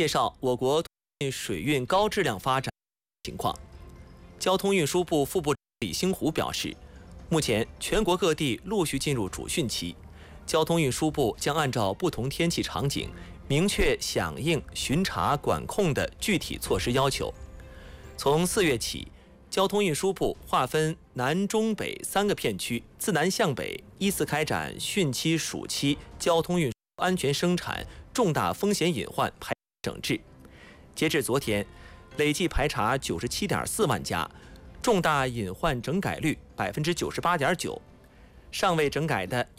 介绍我国水运高质量发展情况。交通运输部副部长李兴湖表示，目前全国各地陆续进入主汛期，交通运输部将按照不同天气场景，明确响应巡查管控的具体措施要求。从4月起，交通运输部划分南、中、北3个片区，自南向北依次开展汛期、暑期交通运输安全生产重大风险隐患排查整治。截至昨天，累计排查97.4万家，重大隐患整改率98.9%，尚未整改的